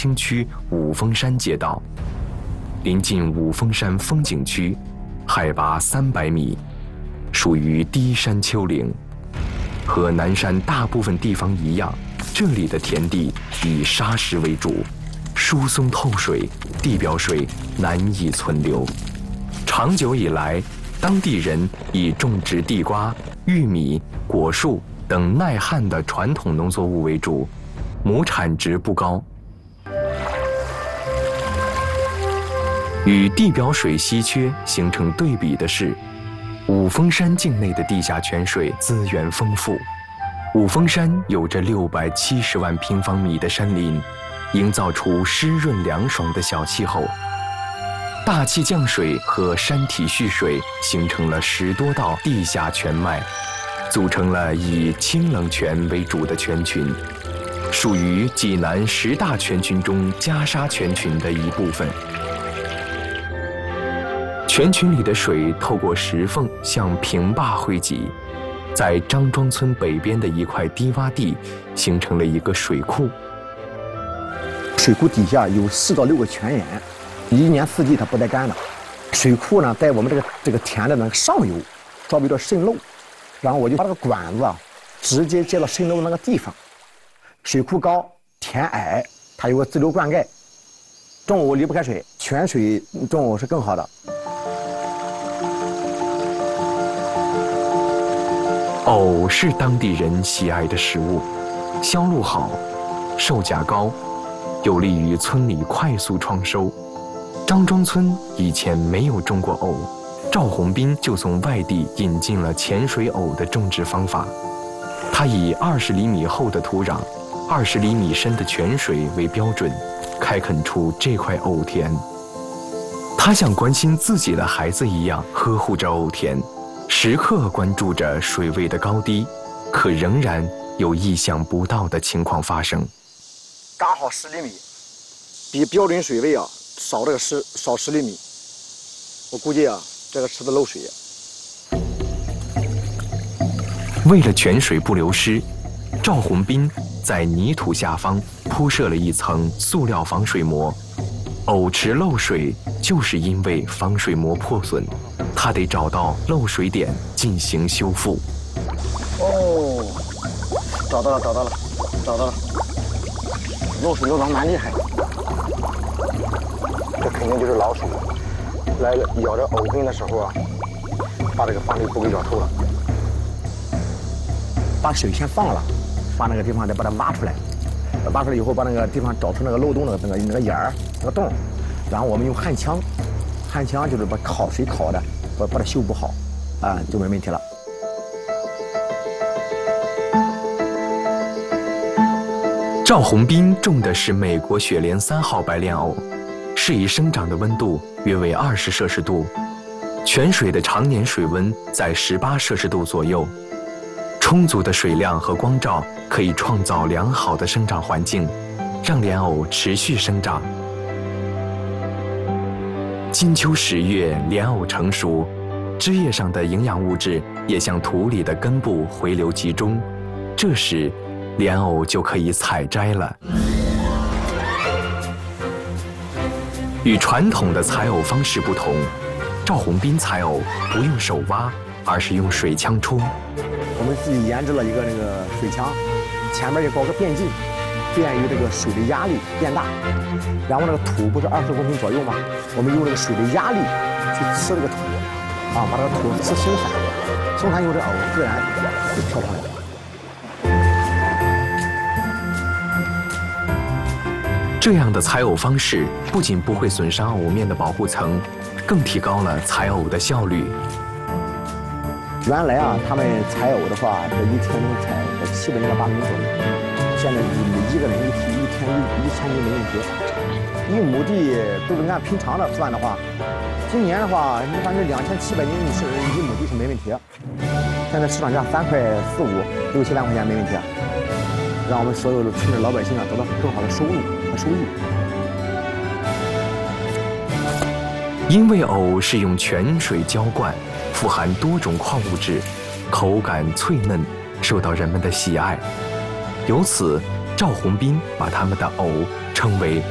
青区五峰山街道，临近五峰山风景区，海拔300米，属于低山丘陵。和南山大部分地方一样，这里的田地以沙石为主，疏松透水，地表水难以存留。长久以来，当地人以种植地瓜、玉米、果树等耐旱的传统农作物为主，亩产值不高。与地表水稀缺形成对比的是，五峰山境内的地下泉水资源丰富。五峰山有着670万平方米的山林，营造出湿润凉爽的小气候。大气降水和山体蓄水形成了10多道地下泉脉，组成了以清冷泉为主的泉群，属于济南10大泉群中夹沙泉群的一部分。泉群里的水透过石缝向平坝汇集，在张庄村北边的一块低洼地形成了一个水库。 水库底下有4到6个泉眼，一年四季它不带干的。水库呢，在我们这个田的那个上游，稍微有点渗漏，然后我就把这个管子直接接到渗漏的那个地方。水库高，田矮，它有个自流灌溉，中午离不开水，泉水中午是更好的。 藕是当地人喜爱的食物，销路好，售价高，有利于村里快速创收。张庄村以前没有种过藕，赵宏斌就从外地引进了潜水藕的种植方法。他以20厘米厚的土壤、20厘米深的泉水为标准，开垦出这块藕田。他像关心自己的孩子一样呵护着藕田，时刻关注着水位的高低，可仍然有意想不到的情况发生。 刚好10厘米，比标准水位少10厘米。我估计这个池子漏水。 为了泉水不流失，赵宏斌在泥土下方铺设了一层塑料防水膜。藕池漏水就是因为防水膜破损，他得找到漏水点进行修复。 哦，找到了，漏水漏得蛮厉害。这肯定就是老鼠来了，咬着藕根的时候把这个防水布给咬透了。把水先放了，把那个地方再把它挖出来，挖出来以后把那个地方找出那个漏洞那个眼儿那个洞，然后我们用焊枪就是把水烤的，把它修补好，就没问题了。 赵宏斌种的是美国雪莲3号白莲藕，适宜生长的温度约为20摄氏度，泉水的常年水温在18摄氏度左右。充足的水量和光照可以创造良好的生长环境，让莲藕持续生长。金秋10月，莲藕成熟，枝叶上的营养物质也向土里的根部回流集中，这时莲藕就可以采摘了。与传统的采藕方式不同，赵宏斌采藕不用手挖，而是用水枪冲。 我们自己研制了一个那个水枪，前面也搞个变径，便于这个水的压力变大。然后那个土不是20公分左右吗？我们用这个水的压力去呲这个土，把这个土呲松散，松散以后这藕自然会飘上来。 这样的采藕方式不仅不会损伤藕面的保护层，更提高了采藕的效率。 原来他们采藕的话，这一天能采700斤到800斤左右。现在一个人一天1000斤没问题。1亩地都是按平常的算的话，今年的话，你反正2700斤是1亩地是没问题。现在市场价3块4、5、6、7万块钱没问题，让我们所有的村里老百姓得到更好的收入和收益。 因为藕是用泉水浇灌，富含多种矿物质，口感脆嫩，受到人们的喜爱。由此，赵宏斌把他们的藕称为